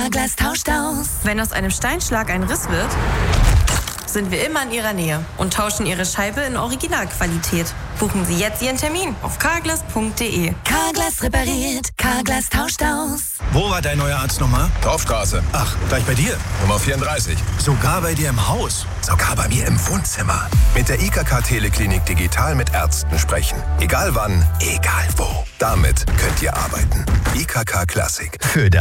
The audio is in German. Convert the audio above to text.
Carglass tauscht aus. Wenn aus einem Steinschlag ein Riss wird, sind wir immer in Ihrer Nähe und tauschen Ihre Scheibe in Originalqualität. Buchen Sie jetzt Ihren Termin auf carglass.de. Carglass repariert, Carglass tauscht aus. Wo war dein neuer Arzt nochmal? Dorfstraße. Ach, gleich bei dir. Nummer 34. Sogar bei dir im Haus. Sogar bei mir im Wohnzimmer. Mit der IKK Teleklinik digital mit Ärzten sprechen. Egal wann, egal wo. Damit könnt ihr arbeiten. IKK Klassik. Für